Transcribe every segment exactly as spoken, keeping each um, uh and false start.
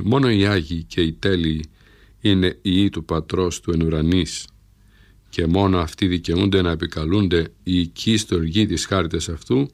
μόνο οι Άγιοι και οι τέλειοι είναι οι Υιοί του Πατρός του εν ουρανής, και μόνο αυτοί δικαιούνται να επικαλούνται οι οικοί στοργοί της χάριτας αυτού,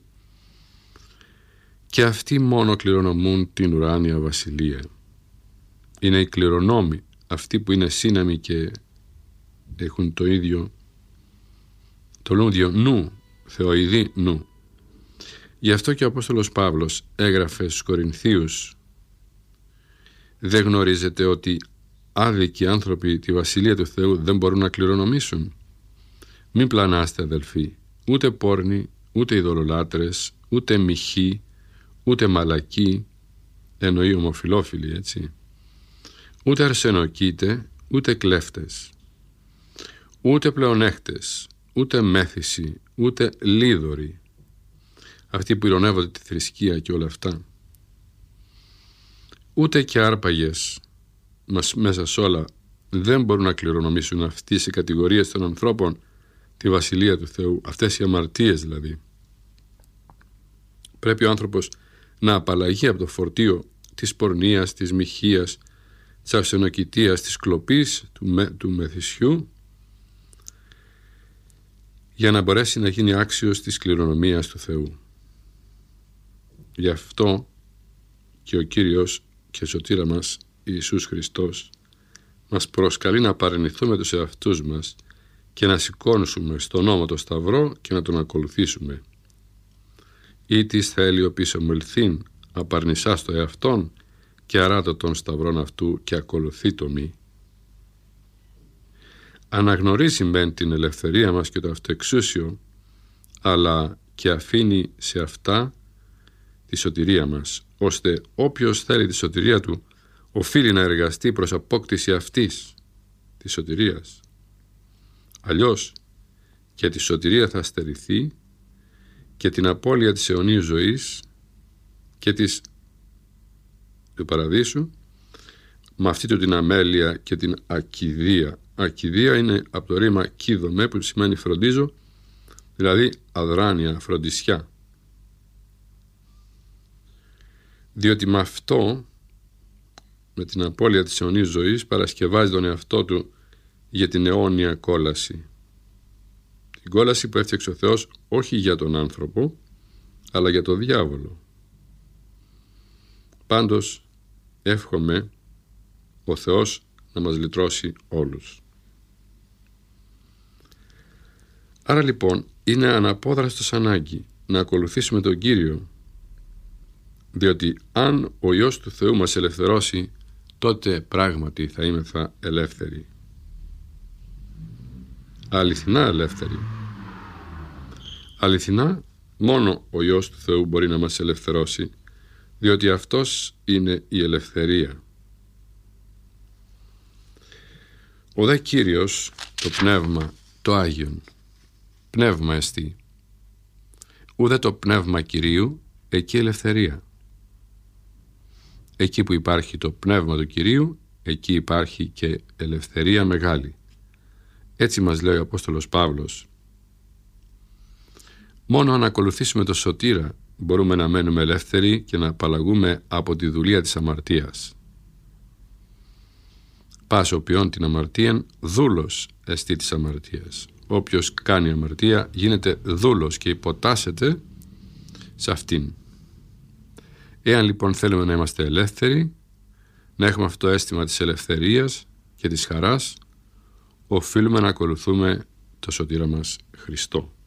και αυτοί μόνο κληρονομούν την ουράνια βασιλεία. Είναι οι κληρονόμοι, αυτοί που είναι σύναμοι και έχουν το ίδιο, το λούδιο νου, θεοειδή νου. Γι' αυτό και ο Απόστολος Παύλος έγραφε στους Κορινθίους: δεν γνωρίζετε ότι άδικοι άνθρωποι τη Βασιλεία του Θεού δεν μπορούν να κληρονομήσουν? Μην πλανάστε, αδελφοί, ούτε πόρνοι, ούτε ειδωλολάτρες, ούτε μοιχοί, ούτε μαλακοί, εννοεί ομοφυλόφιλοι, έτσι, ούτε αρσενοκήτε, ούτε κλέφτες, ούτε πλεονέκτες, ούτε μέθηση, ούτε λίδωροι, αυτοί που ειρωνεύονται τη θρησκεία και όλα αυτά, ούτε και άρπαγες μας μέσα σ' όλα δεν μπορούν να κληρονομήσουν αυτές οι κατηγορίες των ανθρώπων τη Βασιλεία του Θεού, αυτές οι αμαρτίες δηλαδή. Πρέπει ο άνθρωπος να απαλλαγεί από το φορτίο της πορνείας, της μοιχείας, της αρσενοκητείας, της κλοπής, του, με, του μεθυσιού, για να μπορέσει να γίνει άξιος της κληρονομίας του Θεού. Γι' αυτό και ο Κύριος και σωτήρα μας Ιησούς Χριστός μας προσκαλεί να παρενηθούμε τους εαυτούς μας και να σηκώνουμε στον ώμο το σταυρό και να τον ακολουθήσουμε. Ή της θέλει ο πίσω μελθύν, απαρνησάς το εαυτόν και αράτω των σταυρών αυτού και ακολουθεί το μη. Αναγνωρίζει μεν την ελευθερία μας και το αυτοεξούσιο, αλλά και αφήνει σε αυτά τη σωτηρία μας, ώστε όποιος θέλει τη σωτηρία του οφείλει να εργαστεί προς απόκτηση αυτής της σωτηρίας. Αλλιώς και τη σωτηρία θα στερηθεί και την απώλεια της αιωνίου ζωής και της του παραδείσου με αυτή του την αμέλεια και την ακηδία. Ακηδία είναι από το ρήμα κίδωμε, που σημαίνει φροντίζω, δηλαδή αδράνεια, φροντισιά. Διότι με αυτό, με την απώλεια της αιωνίου ζωής, παρασκευάζει τον εαυτό του για την αιώνια κόλαση. Την κόλαση που έφτιαξε ο Θεός όχι για τον άνθρωπο, αλλά για τον διάβολο. Πάντως, εύχομαι ο Θεός να μας λυτρώσει όλους. Άρα λοιπόν, είναι αναπόδραστος ανάγκη να ακολουθήσουμε τον Κύριο, διότι αν ο Υιός του Θεού μας ελευθερώσει, τότε πράγματι θα είμεθα ελεύθεροι. Αληθινά ελεύθεροι. Αληθινά μόνο ο Υιός του Θεού μπορεί να μας ελευθερώσει, διότι αυτός είναι η ελευθερία. Ο δε Κύριος, το Πνεύμα, το Άγιον, πνεύμα εστί. Ουδέ το πνεύμα Κυρίου, εκεί ελευθερία. Εκεί που υπάρχει το πνεύμα του Κυρίου, εκεί υπάρχει και ελευθερία μεγάλη. Έτσι μας λέει ο Απόστολος Παύλος. Μόνο αν ακολουθήσουμε το σωτήρα μπορούμε να μένουμε ελεύθεροι και να απαλλαγούμε από τη δουλεία της αμαρτίας. Πας οποίον την αμαρτίαν δούλος εστί της αμαρτίας. Όποιος κάνει αμαρτία γίνεται δούλος και υποτάσσεται σε αυτήν. Εάν λοιπόν θέλουμε να είμαστε ελεύθεροι, να έχουμε αυτό το αίσθημα της ελευθερίας και της χαράς, οφείλουμε να ακολουθούμε το σωτήρα μας Χριστό.